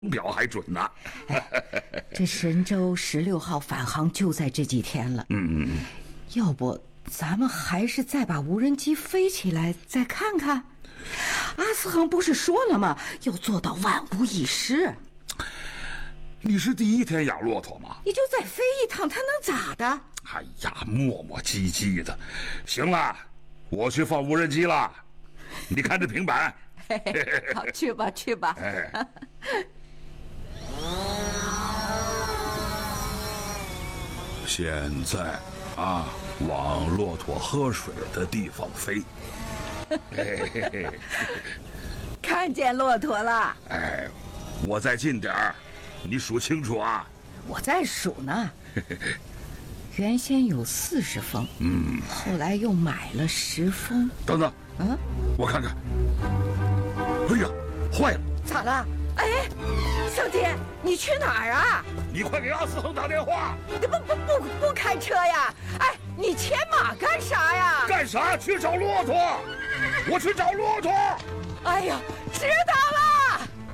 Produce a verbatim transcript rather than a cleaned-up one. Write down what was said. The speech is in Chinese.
表还准呢。 这神舟十六号返航就在这几天了。 嗯嗯， 要不咱们还是再把无人机飞起来再看看？阿斯恒不是说了吗？要做到万无一失。 你是第一天养骆驼吗？ 你就再飞一趟，它能咋的？ 哎呀，磨磨唧唧的。行了，我去放无人机了。你看这平板。 嘿嘿，好，去吧去吧。 哎。现在啊，往骆驼喝水的地方飞。嘿嘿嘿， 看见骆驼了。 哎，我再近点儿，你数清楚啊。 我在数呢。原先有四十封，嗯，后来又买了十封。 等等， 嗯， 我看看。哎呀，坏了！ 咋了？哎，小弟，你去哪儿啊？ 你快给阿斯恒打电话！ 不不不不开车呀！哎，你牵马干啥呀？ 干啥？去找骆驼！我去找骆驼！ 哎呀，知道了。